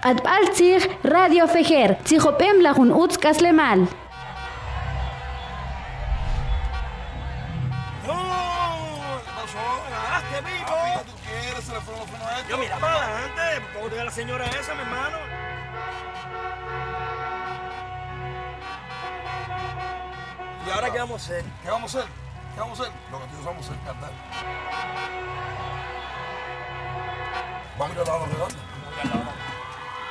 Atbaltzig Radio Fejer, Tzihopem Lajun Utz Kaslemal. Yo mira para adelante, ¿cómo te da la señora esa, mi hermano? ¿Y ahora qué vamos a hacer? ¿Qué vamos a hacer? ¿Qué vamos a hacer? Lo que nosotros vamos a hacer, cantar. Vamos a ir a la redonda.